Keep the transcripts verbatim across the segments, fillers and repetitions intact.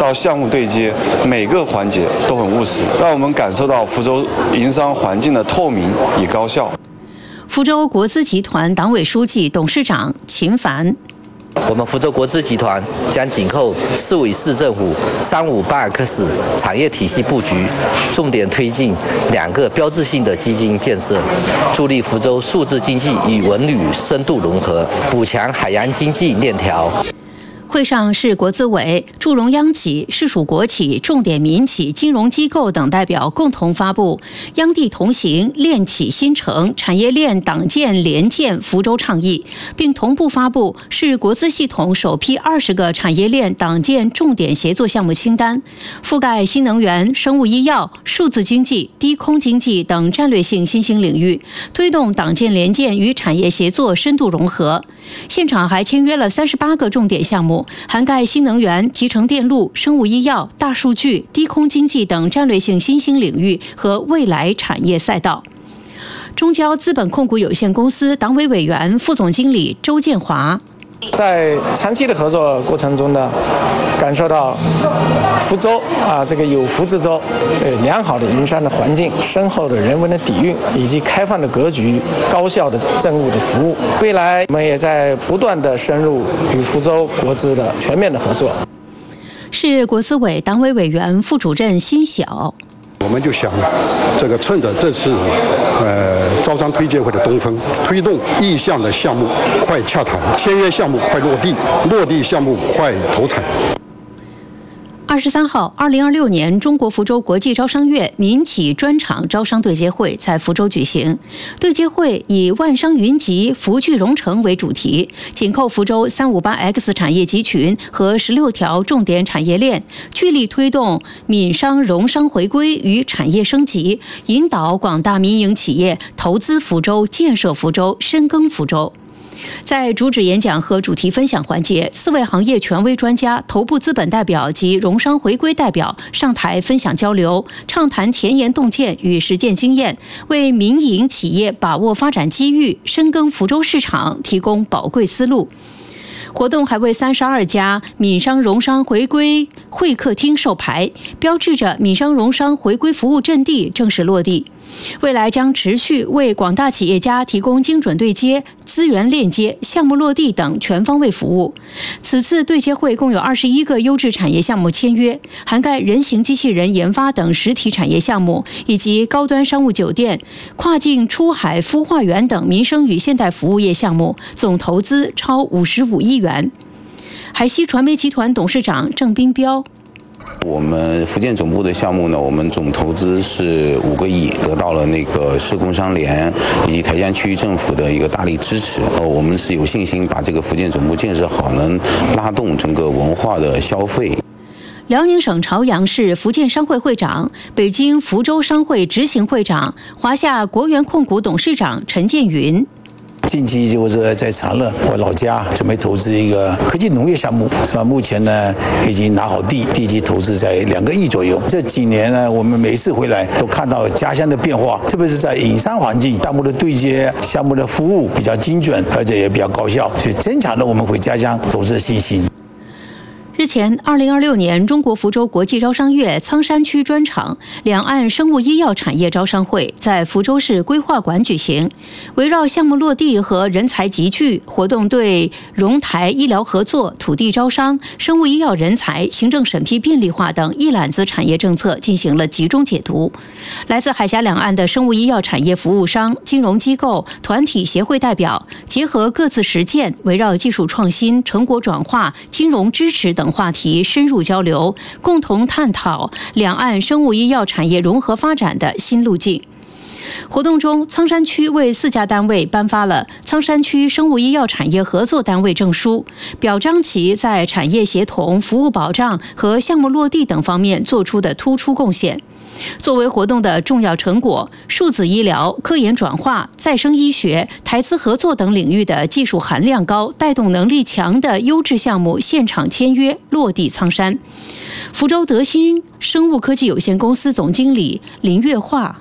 到项目对接，每个环节都很务实，让我们感受到福州营商环境的透明与高效。 福州国资集团党委书记、董事长秦凡。 我们福州国资集团将紧扣市委市政府三五八 X 产业体系布局，重点推进两个标志性的基金建设，助力福州数字经济与文旅深度融合，补强海洋经济链条。 会上，市国资委、驻蓉央企、市属国企、重点民企、金融机构等代表共同发布“央地同行，链企新城，产业链党建联建福州倡议”，并同步发布市国资系统首批二十个产业链党建重点协作项目清单，覆盖新能源、生物医药、数字经济、低空经济等战略性新兴领域，推动党建联建与产业协作深度融合。现场还签约了三十八个重点项目，涵盖新能源、集成电路、生物医药、大数据、低空经济等战略性新兴领域和未来产业赛道。中交资本控股有限公司党委委员、副总经理周建华。 在长期的合作过程中呢，感受到福州啊这个有福之州，这良好的营商的环境、深厚的人文的底蕴，以及开放的格局、高效的政务的服务。未来我们也在不断的深入与福州国资的全面的合作。 市国资委党委委员、副主任辛晓。 我们就想，这个趁着这次呃招商推介会的东风，推动意向的项目快洽谈，签约项目快落地，落地项目快投产。 二十三号，二零二六年中国福州国际招商月民企专场招商对接会在福州举行。对接会以万商云集、福聚蓉城为主题，紧扣福州三五八 X 产业集群和十六条重点产业链，聚力推动闽商蓉商回归与产业升级，引导广大民营企业投资福州、建设福州、深耕福州。在主旨演讲和主题分享环节，四位行业权威专家、头部资本代表及蓉商回归代表上台分享交流，畅谈前沿洞见与实践经验，为民营企业把握发展机遇、深耕福州市场提供宝贵思路。活动还为三十二家闽商蓉商回归会客厅授牌，标志着闽商蓉商回归服务阵地正式落地。未来将持续为广大企业家提供精准对接、资源链接、项目落地等全方位服务。此次对接会共有二十一个优质产业项目签约，涵盖人形机器人研发等实体产业项目，以及高端商务酒店、跨境出海孵化园等民生与现代服务业项目，总投资超五十五亿元。海西传媒集团董事长郑斌彪。 我们福建总部的项目呢，我们总投资是五个亿，得到了那个市工商联以及台江区域政府的一个大力支持。呃，我们是有信心把这个福建总部建设好，能拉动整个文化的消费。 辽宁省朝阳市福建商会会长、北京福州商会执行会长、华夏国源控股董事长陈建云。 近期就是在长乐，我老家准备投资一个科技农业项目，是吧？目前呢已经拿好地，地基投资在两个亿左右。这几年呢，我们每次回来都看到家乡的变化，特别是在营商环境，项目的对接、项目的服务比较精准，而且也比较高效，所以增强了我们回家乡投资的信心。 日前，二零二六年中国福州国际招商月苍山区专场两岸生物医药产业招商会在福州市规划馆举行。围绕项目落地和人才集聚，活动对蓉台医疗合作、土地招商、生物医药人才、行政审批便利化等一揽子产业政策进行了集中解读。来自海峡两岸的生物医药产业服务商、金融机构、团体协会代表，结合各自实践，围绕技术创新、成果转化、金融支持等话题深入交流，共同探讨两岸生物医药产业融合发展的新路径。活动中，苍山区为四家单位颁发了苍山区生物医药产业合作单位证书，表彰其在产业协同、服务保障和项目落地等方面做出的突出贡献。作为活动的重要成果，数字医疗、科研转化、再生医学、台资合作等领域的技术含量高、带动能力强的优质项目现场签约落地苍山。福州德新生物科技有限公司总经理林月桦。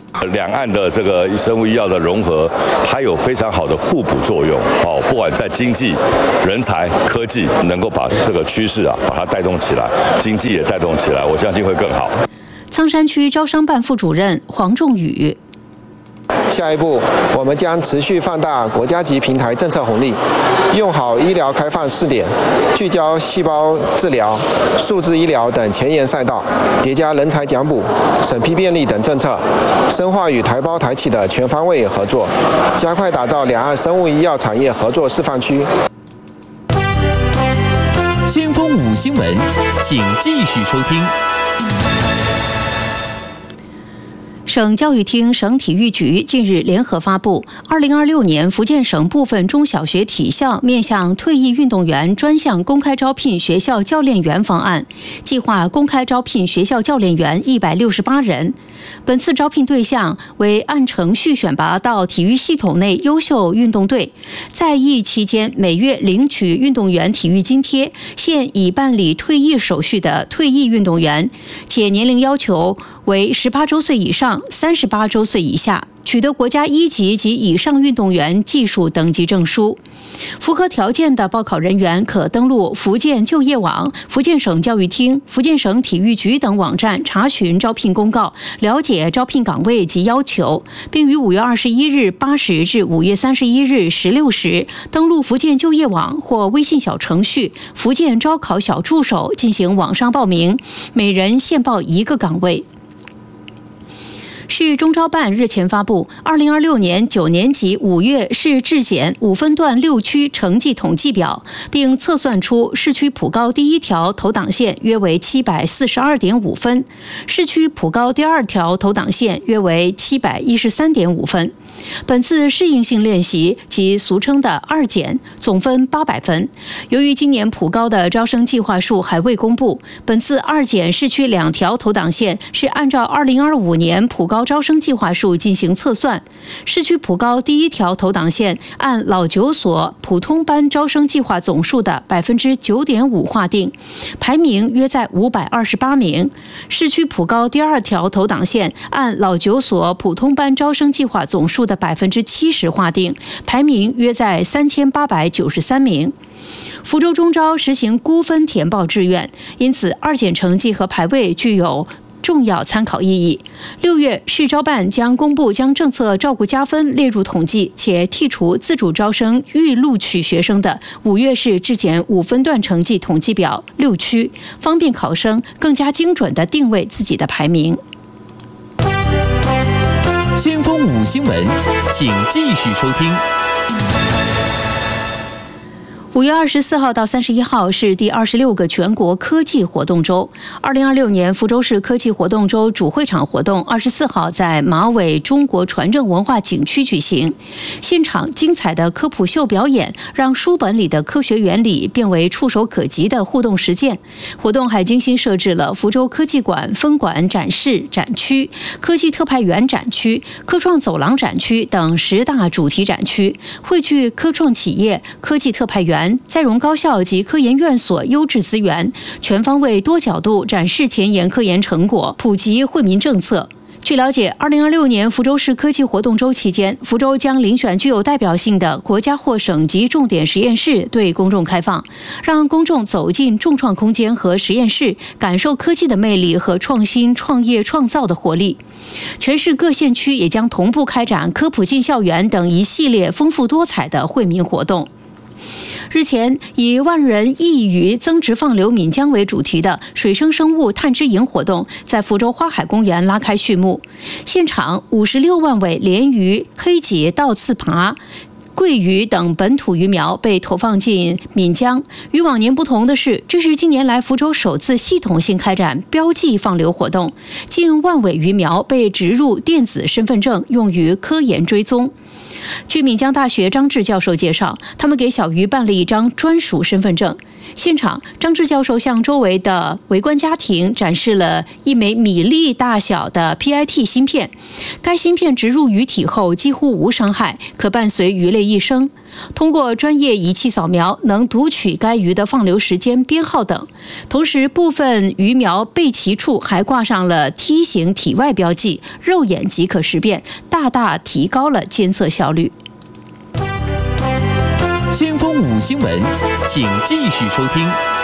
两岸的这个生物医药的融合，它有非常好的互补作用哦。不管在经济、人才、科技，能够把这个趋势啊，把它带动起来，经济也带动起来，我相信会更好。 苍山区招商办副主任黄仲宇。 下一步，我们将持续放大国家级平台政策红利，用好医疗开放试点，聚焦细胞治疗、数字医疗等前沿赛道，叠加人才奖补、审批便利等政策，深化与台胞台企的全方位合作，加快打造两岸生物医药产业合作示范区。 先锋五新闻，请继续收听。 省教育厅、省体育局近日联合发布《二零二六年福建省部分中小学体校面向退役运动员专项公开招聘学校教练员方案》，计划公开招聘学校教练员一百六十八人。本次招聘对象为按程序选拔到体育系统内优秀运动队，在役期间每月领取运动员体育津贴，现已办理退役手续的退役运动员，且年龄要求为十八周岁以上、三十八周岁以下，取得国家一级及以上运动员技术等级证书。符合条件的报考人员可登录福建就业网、福建省教育厅、福建省体育局等网站查询招聘公告，了解招聘岗位及要求，并于五月二十一日八时至五月三十一日十六时登录福建就业网或微信小程序“福建招考小助手”进行网上报名，每人限报一个岗位。市中招办日前发布二零二六年九年级五月市质检五分段六区成绩统计表，并测算出市区普高第一条投档线约为七百四十二点五分，市区普高第二条投档线约为七百一十三点五分。本次适应性练习即俗称的二检总分八百分。由于今年普高的招生计划数还未公布，本次二检市区两条投档线是按照二零二五年普高招生计划数进行测算。市区普高第一条投档线按老九所普通班招生计划总数的百分之九点五划定，排名约在五百二十八名。市区普高第二条投档线按老九所普通班招生计划总数的百分之七十划定，排名约在三千八百九十三名。福州中招实行估分填报志愿，因此二检成绩和排位具有重要参考意义。六月，市招办将公布将政策照顾加分列入统计，且剔除自主招生预录取学生的五月市质检五分段成绩统计表六区，方便考生更加精准地定位自己的排名。 先锋五新闻，请继续收听。 五月二十四号到三十一号是第二十六个全国科技活动周。二零二六年福州市科技活动周主会场活动二十四号在马尾中国传政文化景区举行，现场精彩的科普秀表演让书本里的科学原理变为触手可及的互动实践。活动还精心设置了福州科技馆分馆展示展区、科技特派员展区、科创走廊展区等十大主题展区，汇聚科创企业、科技特派员、在荣高校及科研院所优质资源，全方位多角度展示前沿科研成果，普及惠民政策。据了解，二零二六年福州市科技活动周期间，福州将遴选具有代表性的国家或省级重点实验室对公众开放，让公众走进重创空间和实验室，感受科技的魅力和创新创业创造的活力。全市各县区也将同步开展科普进校园等一系列丰富多彩的惠民活动。日前，以万人一鱼增值放流闽江为主题的水生生物探知营活动在福州花海公园拉开序幕。现场五十六万尾鲢鱼、黑脊倒刺爬、桂鱼等本土鱼苗被投放进闽江。与往年不同的是，这是近年来福州首次系统性开展标记放流活动，近万尾鱼苗被植入电子身份证，用于科研追踪。据闽江大学张志教授介绍，他们给小鱼办了一张专属身份证。现场，张志教授向周围的围观家庭展示了一枚米粒大小的 P I T 芯片，该芯片植入鱼体后几乎无伤害，可伴随鱼类一生。 通过专业仪器扫描，能读取该鱼的放流时间、编号等。同时，部分鱼苗背鳍处还挂上了梯形体外标记，肉眼即可识别，大大提高了监测效率。 先锋五新闻，请继续收听。